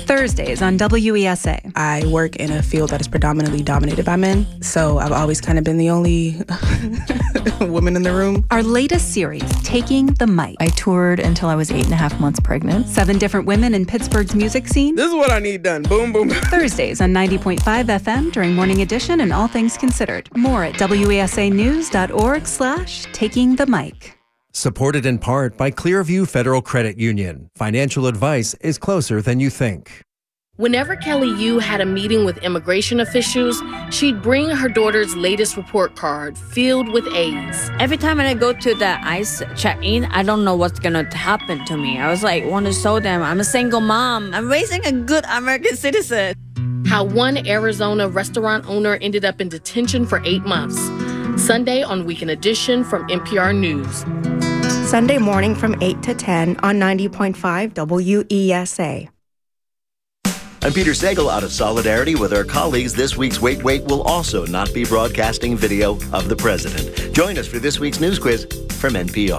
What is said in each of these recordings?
Thursdays on WESA. I work in a field that is predominantly dominated by men, so I've always kind of been the only woman in the room. Our latest series, Taking the Mic. I toured until I was 8.5 months pregnant. 7 different women in Pittsburgh's music scene. This is what I need done. Boom, boom. Thursdays on 90.5 FM during Morning Edition and All Things Considered. More at wesanews.org/Taking the Mic. Supported in part by Clearview Federal Credit Union. Financial advice is closer than you think. Whenever Kelly Yu had a meeting with immigration officials, she'd bring her daughter's latest report card filled with A's. Every time I go to the ICE check-in, I don't know what's going to happen to me. I was like, want to show them I'm a single mom. I'm raising a good American citizen. How one Arizona restaurant owner ended up in detention for 8 months. Sunday on Weekend Edition from NPR News. Sunday morning from 8 to 10 on 90.5 WESA. I'm Peter Sagal. Out of solidarity with our colleagues, this week's Wait Wait will also not be broadcasting video of the president. Join us for this week's news quiz from NPR.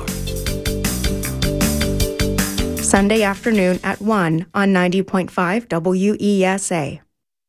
Sunday afternoon at 1 on 90.5 WESA.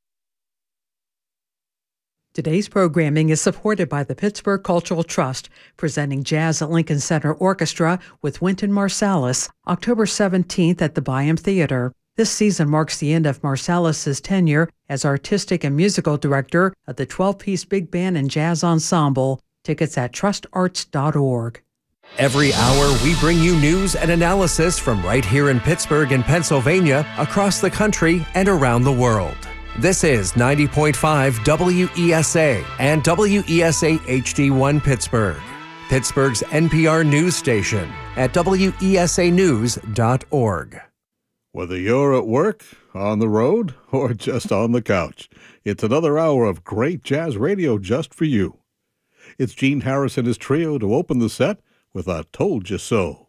Today's programming is supported by the Pittsburgh Cultural Trust, presenting Jazz at Lincoln Center Orchestra with Wynton Marsalis, October 17th at the Byham Theater. This season marks the end of Marsalis' tenure as artistic and musical director of the 12-piece big band and jazz ensemble. Tickets at trustarts.org. Every hour, we bring you news and analysis from right here in Pittsburgh and Pennsylvania, across the country, and around the world. This is 90.5 WESA and WESA HD1 Pittsburgh, Pittsburgh's NPR news station at wesanews.org. Whether you're at work, on the road, or just on the couch, it's another hour of great jazz radio just for you. It's Gene Harris and his trio to open the set with I Told You So.